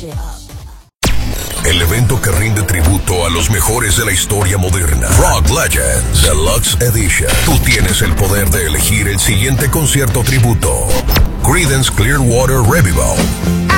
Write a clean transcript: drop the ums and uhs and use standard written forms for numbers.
El evento que rinde tributo a los mejores de la historia moderna. Rock Legends Deluxe Edition. Tú tienes el poder de elegir el siguiente concierto tributo. Creedence Clearwater Revival,